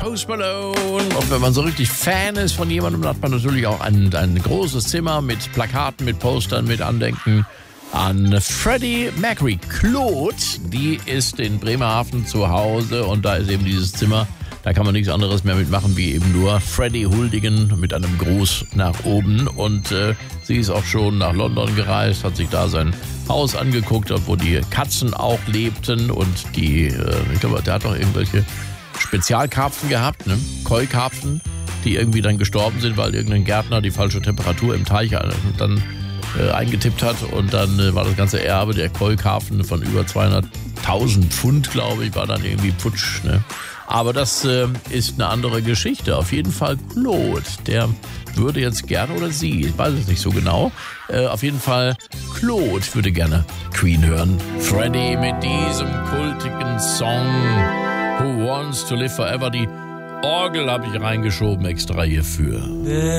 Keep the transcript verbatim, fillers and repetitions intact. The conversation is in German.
Post Malone. Und wenn man so richtig Fan ist von jemandem, hat man natürlich auch ein, ein großes Zimmer mit Plakaten, mit Postern, mit Andenken an Freddie Mercury. Claude, die ist in Bremerhaven zu Hause und da ist eben dieses Zimmer. Da kann man nichts anderes mehr mitmachen, wie eben nur Freddie huldigen mit einem Gruß nach oben. Und äh, sie ist auch schon nach London gereist, hat sich da sein Haus angeguckt, wo die Katzen auch lebten. Und die, äh, ich glaube, der hat auch irgendwelche Spezialkarpfen gehabt, ne? Koi-Karpfen, die irgendwie dann gestorben sind, weil irgendein Gärtner die falsche Temperatur im Teich dann äh, eingetippt hat. Und dann äh, war das ganze Erbe der Koi-Karpfen von über zweihunderttausend Pfund, glaube ich, war dann irgendwie futsch, ne? Aber das äh, ist eine andere Geschichte. Auf jeden Fall Claude, der würde jetzt gerne, oder sie, ich weiß es nicht so genau, äh, auf jeden Fall Claude würde gerne Queen hören. Freddie mit diesem kultigen Song Who Wants to Live Forever. Die Orgel habe ich reingeschoben extra hierfür.